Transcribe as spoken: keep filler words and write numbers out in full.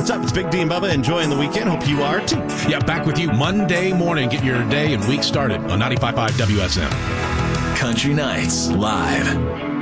what's up? It's Big D and Bubba enjoying the weekend. Hope you are, too. Yeah, back with you Monday morning. Get your day and week started on ninety-five point five W S M. Country Nights Live.